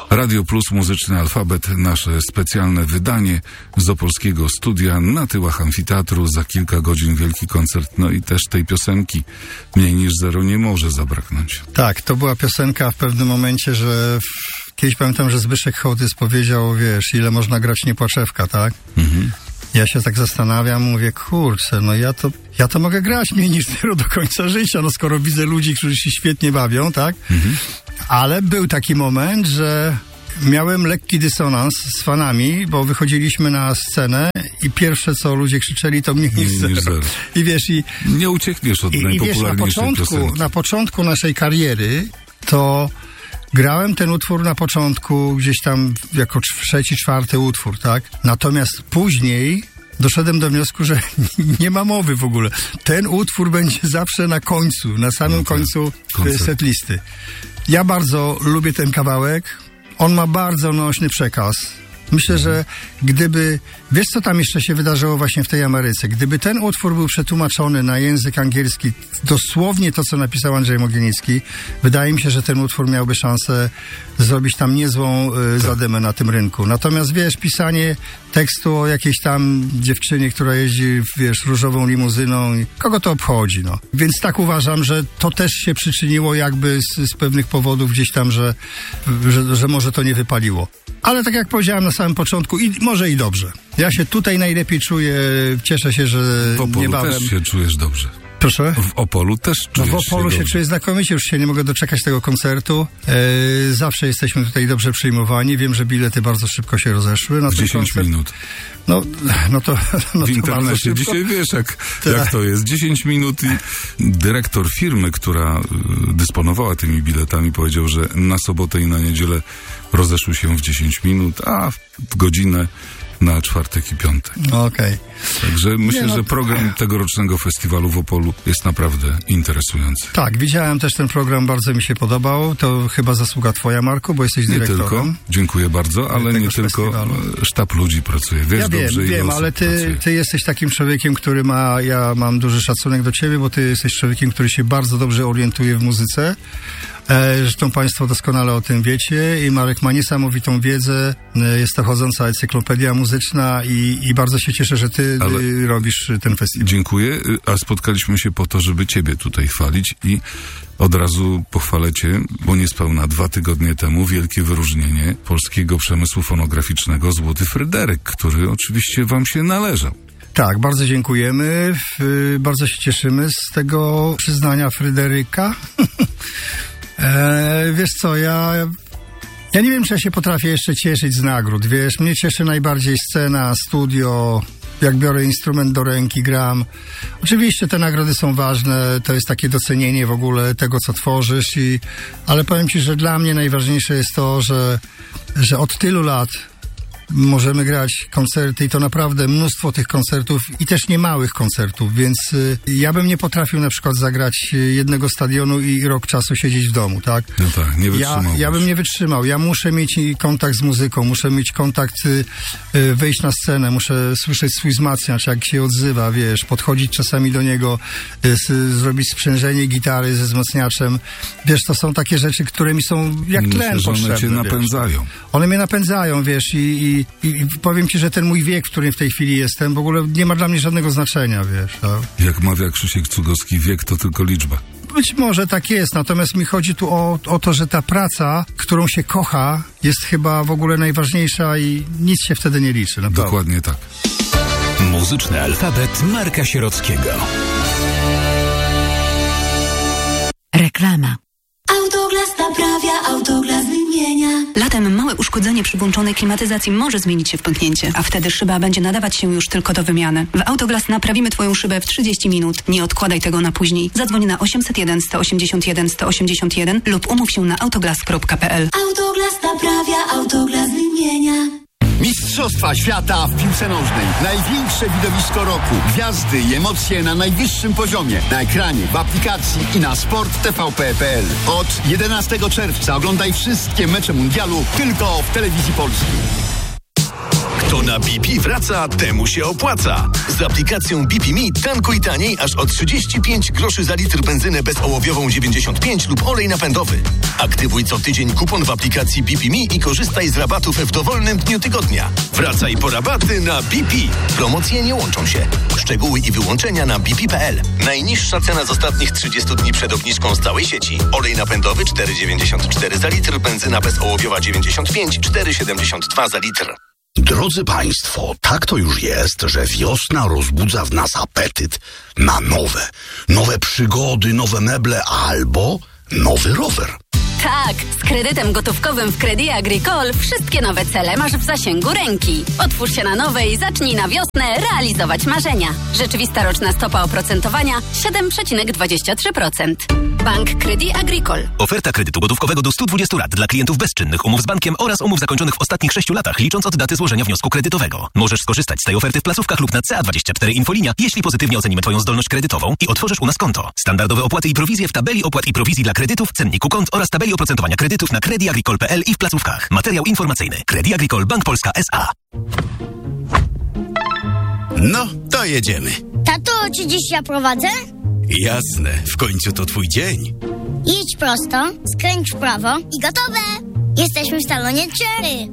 Radio Plus, Muzyczny Alfabet, nasze specjalne wydanie z opolskiego studia na tyłach amfiteatru. Za kilka godzin wielki koncert, no i też tej piosenki Mniej niż zero nie może zabraknąć. Tak, to była piosenka w pewnym momencie, że kiedyś pamiętam, że Zbyszek Hołdys powiedział, wiesz, ile można grać Niepłaczewka, tak? Mhm. Ja się tak zastanawiam, mówię, kurczę, no ja to mogę grać mniej niż zero do końca życia, no skoro widzę ludzi, którzy się świetnie bawią, tak? Mhm. Ale był taki moment, że miałem lekki dysonans z fanami, bo wychodziliśmy na scenę i pierwsze, co ludzie krzyczeli, to mniej niż zero. I wiesz, nie uciekniesz od najpopularniejszej piosenki. Na początku naszej kariery to grałem ten utwór na początku gdzieś tam jako trzeci, czwarty utwór, tak? Natomiast później doszedłem do wniosku, że nie ma mowy w ogóle. Ten utwór będzie zawsze na końcu, na samym końcu setlisty. Ja bardzo lubię ten kawałek. On ma bardzo nośny przekaz. Myślę, że gdyby... Wiesz, co tam jeszcze się wydarzyło właśnie w tej Ameryce? Gdyby ten utwór był przetłumaczony na język angielski, dosłownie to, co napisał Andrzej Mogienicki, wydaje mi się, że ten utwór miałby szansę zrobić tam niezłą zadymę na tym rynku. Natomiast, wiesz, pisanie tekstu o jakiejś tam dziewczynie, która jeździ, wiesz, różową limuzyną, kogo to obchodzi, no. Więc tak uważam, że to też się przyczyniło jakby z pewnych powodów gdzieś tam, że może to nie wypaliło. Ale tak jak powiedziałem na samym początku, i może i dobrze. Ja się tutaj najlepiej czuję, cieszę się, że w Opolu niebawem... też się czujesz dobrze. Proszę? W Opolu też czujesz w Opolu się czuję znakomicie, już się nie mogę doczekać tego koncertu. Zawsze jesteśmy tutaj dobrze przyjmowani. Wiem, że bilety bardzo szybko się rozeszły. W 10 minut. W internecie dzisiaj wiesz, jak to jest. 10 minut i dyrektor firmy, która dysponowała tymi biletami, powiedział, że na sobotę i na niedzielę rozeszły się w 10 minut, a w godzinę na czwartek i piątek. Okej. Także myślę, że program tegorocznego festiwalu w Opolu jest naprawdę interesujący. Tak, widziałem też ten program, bardzo mi się podobał. To chyba zasługa twoja, Marku, bo jesteś dyrektorem. Nie tylko, dziękuję bardzo, ale nie tylko festiwalu. Sztab ludzi pracuje. Wiesz, ja dobrze, wiem, ale ty jesteś takim człowiekiem, który ja mam duży szacunek do ciebie, bo ty jesteś człowiekiem, który się bardzo dobrze orientuje w muzyce. Zresztą państwo doskonale o tym wiecie i Marek ma niesamowitą wiedzę, jest to chodząca encyklopedia muzyczna i bardzo się cieszę, że ty robisz ten festiwal. Dziękuję, a spotkaliśmy się po to, żeby ciebie tutaj chwalić i od razu pochwalę cię, bo niespełna 2 tygodnie temu wielkie wyróżnienie polskiego przemysłu fonograficznego Złoty Fryderyk, który oczywiście wam się należał. Tak, bardzo dziękujemy, bardzo się cieszymy z tego przyznania Fryderyka. Wiesz co, ja nie wiem, czy ja się potrafię jeszcze cieszyć z nagród, wiesz, mnie cieszy najbardziej scena, studio, jak biorę instrument do ręki, gram. Oczywiście te nagrody są ważne, to jest takie docenienie w ogóle tego, co tworzysz, ale powiem ci, że dla mnie najważniejsze jest to, że od tylu lat możemy grać koncerty i to naprawdę mnóstwo tych koncertów i też niemałych koncertów, więc ja bym nie potrafił na przykład zagrać jednego stadionu i rok czasu siedzieć w domu, tak? No tak, nie wytrzymałbyś. Ja bym nie wytrzymał. Ja muszę mieć kontakt z muzyką, muszę mieć kontakt, wejść na scenę, muszę słyszeć swój wzmacniacz, jak się odzywa, wiesz, podchodzić czasami do niego, zrobić sprzężenie gitary ze wzmacniaczem. Wiesz, to są takie rzeczy, które mi są jak tlen potrzebne. One cię napędzają. Wiesz. One mnie napędzają, wiesz, i powiem ci, że ten mój wiek, w którym w tej chwili jestem, w ogóle nie ma dla mnie żadnego znaczenia, wiesz. Jak mawia Krzysiek Cugowski, wiek to tylko liczba. Być może tak jest, natomiast mi chodzi tu o to, że ta praca, którą się kocha, jest chyba w ogóle najważniejsza i nic się wtedy nie liczy. Naprawdę. Dokładnie tak. Muzyczny alfabet Marka Sierockiego. Reklama. Autoglas naprawia, Autoglas wymienia. Latem małe uszkodzenie przy włączonej klimatyzacji może zmienić się w pęknięcie, a wtedy szyba będzie nadawać się już tylko do wymiany. W Autoglas naprawimy twoją szybę w 30 minut. Nie odkładaj tego na później. Zadzwoń na 801 181 181 lub umów się na autoglas.pl. Autoglas naprawia, Autoglas wymienia. Mistrzostwa świata w piłce nożnej. Największe widowisko roku. Gwiazdy i emocje na najwyższym poziomie. Na ekranie, w aplikacji i na sporttvp.pl. Od 11 czerwca oglądaj wszystkie mecze mundialu tylko w Telewizji Polskiej. Kto na BP wraca, temu się opłaca. Z aplikacją BP Me tankuj taniej aż o 35 groszy za litr benzynę bezołowiową 95 lub olej napędowy. Aktywuj co tydzień kupon w aplikacji BP Me i korzystaj z rabatów w dowolnym dniu tygodnia. Wracaj po rabaty na BP. Promocje nie łączą się. Szczegóły i wyłączenia na bp.pl. Najniższa cena z ostatnich 30 dni przed obniżką z całej sieci. Olej napędowy 4,94 za litr, benzyna bezołowiowa 95, 4,72 za litr. Drodzy Państwo, tak to już jest, że wiosna rozbudza w nas apetyt na nowe przygody, nowe meble albo nowy rower. Tak, z kredytem gotówkowym w Crédit Agricole wszystkie nowe cele masz w zasięgu ręki. Otwórz się na nowe i zacznij na wiosnę realizować marzenia. Rzeczywista roczna stopa oprocentowania 7,23%. Bank Crédit Agricole. Oferta kredytu gotówkowego do 120 lat dla klientów bezczynnych, umów z bankiem oraz umów zakończonych w ostatnich 6 latach, licząc od daty złożenia wniosku kredytowego. Możesz skorzystać z tej oferty w placówkach lub na CA24 Infolinia, jeśli pozytywnie ocenimy Twoją zdolność kredytową i otworzysz u nas konto. Standardowe opłaty i prowizje w tabeli opłat i prowizji dla kredytów, cenniku kont oraz tabeli oprocentowania kredytów na crediagricole.pl i w placówkach. Materiał informacyjny. Crédit Agricole Bank Polska S.A. No, to jedziemy. Tato, czy dziś ja prowadzę? Jasne, w końcu to twój dzień. Jedź prosto, skręć w prawo i gotowe! Jesteśmy w salonie Cherry.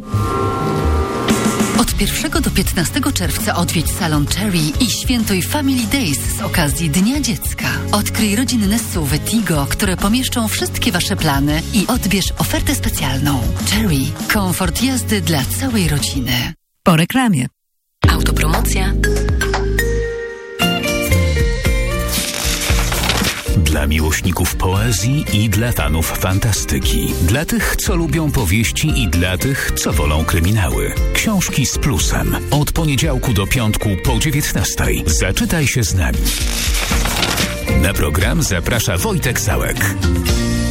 Od 1 do 15 czerwca odwiedź salon Cherry i świętuj Family Days z okazji Dnia Dziecka. Odkryj rodzinne SUV-y Tigo, które pomieszczą wszystkie Wasze plany i odbierz ofertę specjalną. Cherry. Komfort jazdy dla całej rodziny. Po reklamie. Autopromocja. Dla miłośników poezji i dla fanów fantastyki. Dla tych, co lubią powieści i dla tych, co wolą kryminały. Książki z plusem. Od poniedziałku do piątku po 19:00. Zaczytaj się z nami. Na program zaprasza Wojtek Załek.